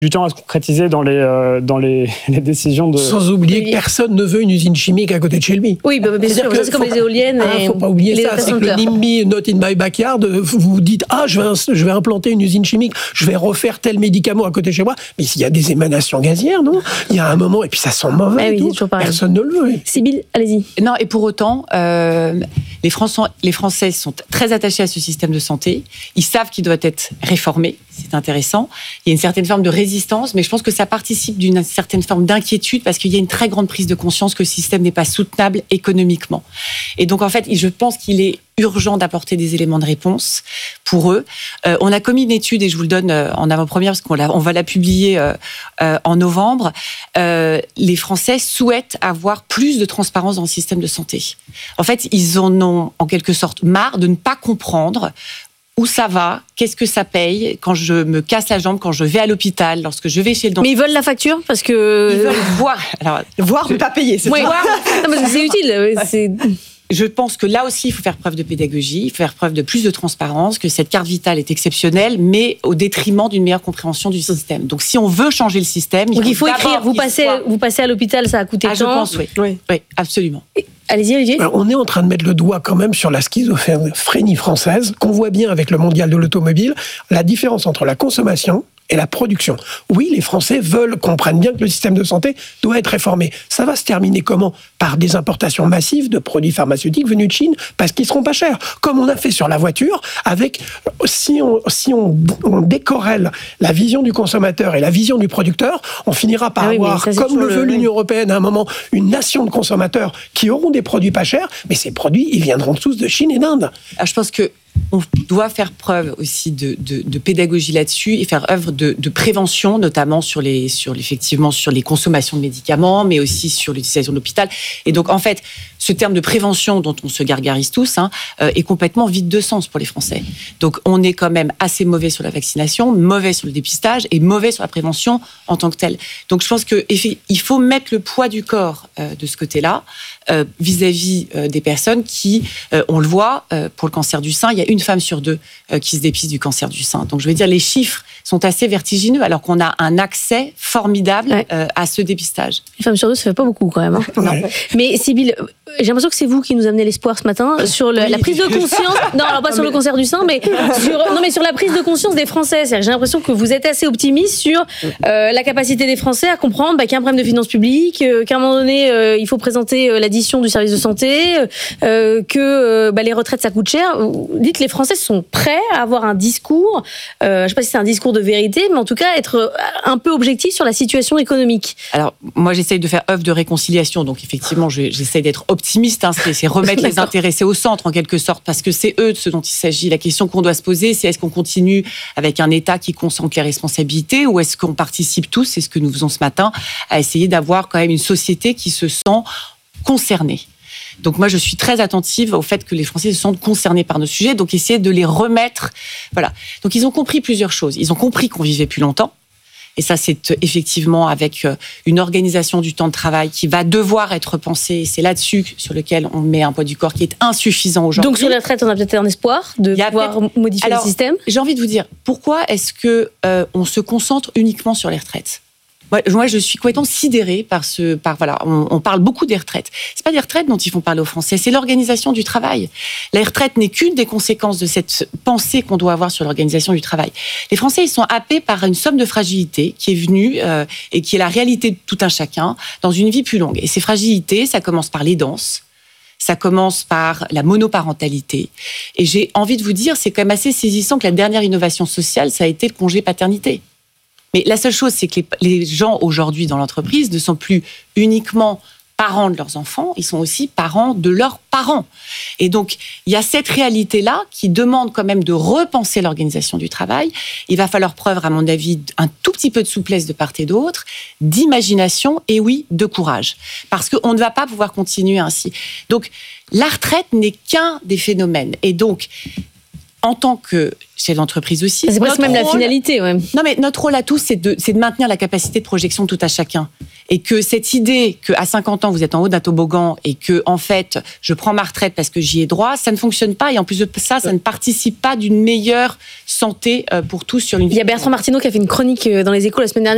du temps à se concrétiser dans les décisions de... Sans oublier que personne ne veut une usine chimique à côté de chez lui. Oui, bien sûr, c'est comme les éoliennes. Il ne faut pas oublier ça, c'est que le NIMBY, Not in my backyard, vous dites, je vais implanter une usine chimique, je vais refaire tel médicament à côté de chez moi, mais s'il y a des émanations gazières, non ? Il y a un moment, et puis ça sent mauvais, personne ne le veut. Sybille, allez-y. Non, et pour autant, les Français sont très attachés à ce système de santé, ils savent qu'il doit être réformé, c'est intéressant, il y a une certaine forme de résistance, mais je pense que ça participe d'une certaine forme d'inquiétude parce qu'il y a une très grande prise de conscience que le système n'est pas soutenable économiquement. Et donc, en fait, je pense qu'il est urgent d'apporter des éléments de réponse pour eux. On a commis une étude, et je vous le donne en avant-première, parce qu'on va la publier en novembre. Les Français souhaitent avoir plus de transparence dans le système de santé. En fait, ils en ont, en quelque sorte, marre de ne pas comprendre où ça va, qu'est-ce que ça paye, quand je me casse la jambe, quand je vais à l'hôpital, lorsque je vais chez le dentiste. Mais ils veulent la facture parce que... Ils veulent voir. Alors, voir mais pas payer, c'est ça. Non, mais c'est utile. Je pense que là aussi, il faut faire preuve de pédagogie, il faut faire preuve de plus de transparence, que cette carte vitale est exceptionnelle, mais au détriment d'une meilleure compréhension du système. Donc, si on veut changer le système... il faut écrire, vous passez à l'hôpital, ça a coûté tant. Je pense, oui, absolument. Allez-y, Olivier. On est en train de mettre le doigt quand même sur la schizophrénie française, qu'on voit bien avec le mondial de l'automobile, la différence entre la consommation et la production. Oui, les Français comprennent bien que le système de santé doit être réformé. Ça va se terminer comment ? Par des importations massives de produits pharmaceutiques venus de Chine, parce qu'ils seront pas chers. Comme on a fait sur la voiture, si on décorrèle la vision du consommateur et la vision du producteur, on finira par avoir, comme le veut l'Union européenne à un moment, une nation de consommateurs qui auront des produits pas chers, mais ces produits, ils viendront tous de Chine et d'Inde. Alors, je pense que on doit faire preuve aussi de pédagogie là-dessus et faire œuvre de prévention, notamment sur les consommations de médicaments, mais aussi sur l'utilisation de l'hôpital. Et donc, en fait, ce terme de prévention dont on se gargarise tous est complètement vide de sens pour les Français. Donc, on est quand même assez mauvais sur la vaccination, mauvais sur le dépistage et mauvais sur la prévention en tant que telle. Donc, je pense qu'il faut mettre le poids du corps de ce côté-là vis-à-vis des personnes qui, on le voit, pour le cancer du sein, il y a une femme sur deux qui se dépiste du cancer du sein. Donc, je veux dire, les chiffres sont assez vertigineux alors qu'on a un accès formidable à ce dépistage. Une femme sur deux, ça fait pas beaucoup quand même. Ouais. Mais Sybille, j'ai l'impression que c'est vous qui nous amenez l'espoir ce matin sur la prise de conscience. Non, alors pas sur le cancer du sein, mais sur la prise de conscience des Français. C'est-à-dire, j'ai l'impression que vous êtes assez optimiste sur la capacité des Français à comprendre qu'il y a un problème de finances publiques, qu'à un moment donné, il faut présenter l'addition du service de santé, que les retraites, ça coûte cher. Dites que les Français sont prêts à avoir un discours, je ne sais pas si c'est un discours de vérité, mais en tout cas être un peu objectif sur la situation économique. Alors, moi, j'essaye de faire œuvre de réconciliation, donc effectivement, j'essaye d'être optimiste, c'est remettre les intéressés au centre, en quelque sorte, parce que c'est eux de ce dont il s'agit. La question qu'on doit se poser, c'est est-ce qu'on continue avec un État qui concentre les responsabilités, ou est-ce qu'on participe tous, c'est ce que nous faisons ce matin, à essayer d'avoir quand même une société qui se sent concernée. Donc moi, je suis très attentive au fait que les Français se sentent concernés par nos sujets, donc essayer de les remettre. Voilà. Donc ils ont compris plusieurs choses. Ils ont compris qu'on vivait plus longtemps. Et ça, c'est effectivement avec une organisation du temps de travail qui va devoir être repensée. C'est là-dessus sur lequel on met un poids du corps qui est insuffisant aujourd'hui. Donc sur les retraites, on a peut-être un espoir de pouvoir modifier le système. J'ai envie de vous dire, pourquoi est-ce que on se concentre uniquement sur les retraites ? Moi, je suis complètement sidérée on parle beaucoup des retraites. C'est pas des retraites dont il faut parler aux Français, c'est l'organisation du travail. La retraite n'est qu'une des conséquences de cette pensée qu'on doit avoir sur l'organisation du travail. Les Français, ils sont happés par une somme de fragilité qui est venue et qui est la réalité de tout un chacun dans une vie plus longue. Et ces fragilités, ça commence par l'aidance. Ça commence par la monoparentalité. Et j'ai envie de vous dire, c'est quand même assez saisissant que la dernière innovation sociale, ça a été le congé paternité. Mais la seule chose, c'est que les gens aujourd'hui dans l'entreprise ne sont plus uniquement parents de leurs enfants, ils sont aussi parents de leurs parents. Et donc, il y a cette réalité-là qui demande quand même de repenser l'organisation du travail. Il va falloir preuve, à mon avis, un tout petit peu de souplesse de part et d'autre, d'imagination et oui, de courage. Parce qu'on ne va pas pouvoir continuer ainsi. Donc, la retraite n'est qu'un des phénomènes. Et donc, en tant que chef d'entreprise aussi... C'est presque même la finalité, ouais. Non, mais notre rôle à tous, c'est de maintenir la capacité de projection de tout à chacun. Et que cette idée qu'à 50 ans, vous êtes en haut d'un toboggan et que, en fait, je prends ma retraite parce que j'y ai droit, ça ne fonctionne pas. Et en plus de ça, ça ne participe pas d'une meilleure santé pour tous sur une vie. Il y a Bertrand Martineau qui a fait une chronique dans Les Échos la semaine dernière